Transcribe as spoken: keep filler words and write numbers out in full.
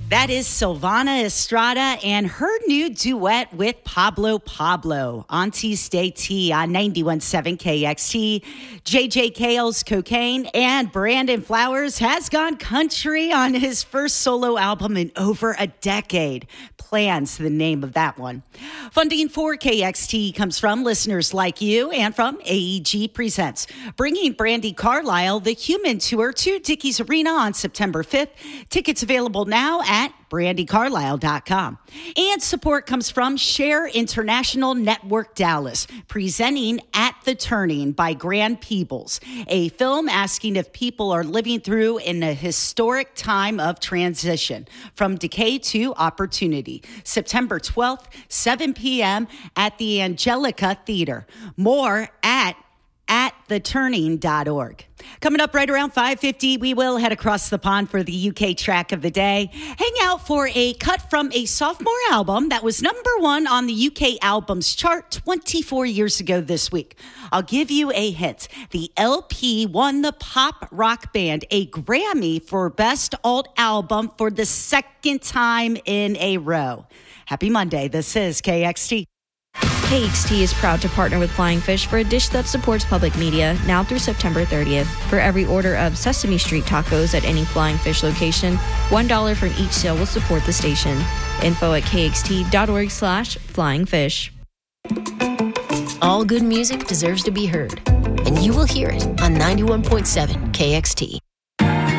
That is Silvana Estrada and her new duet with Pablo Pablo. Auntie Stay T on ninety-one point seven K X T. J J Cale's Cocaine and Brandon Flowers has gone country on his first solo album in over a decade. Plans, the name of that one. Funding for K X T comes from listeners like you and from A E G Presents, bringing Brandi Carlile the Human Tour to Dickies Arena on September fifth. Tickets available now at brandi carlile dot com. And support comes from Share International Network Dallas, presenting At the Turning by Grand Peebles, a film asking if people are living through in a historic time of transition from decay to opportunity. September twelfth, seven p.m. at the Angelica Theater. More at at the turning dot org. Coming up right around five fifty, we will head across the pond for the U K track of the day. Hang out for a cut from a sophomore album that was number one on the U K albums chart twenty-four years ago this week. I'll give you a hint. The L P won the pop rock band a Grammy for Best Alt Album for the second time in a row. Happy Monday. This is K X T. K X T is proud to partner with Flying Fish for a dish that supports public media now through September thirtieth. For every order of Sesame Street tacos at any Flying Fish location, one dollar from each sale will support the station. Info at kxt.org slash flying fish. All good music deserves to be heard, and you will hear it on ninety-one point seven K X T.